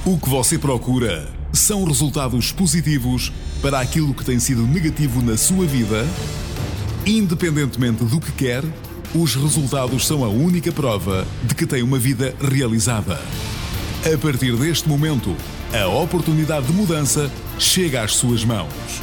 O que você procura são resultados positivos para aquilo que tem sido negativo na sua vida? Independentemente do que quer, os resultados são a única prova de que tem uma vida realizada. A partir deste momento, a oportunidade de mudança chega às suas mãos.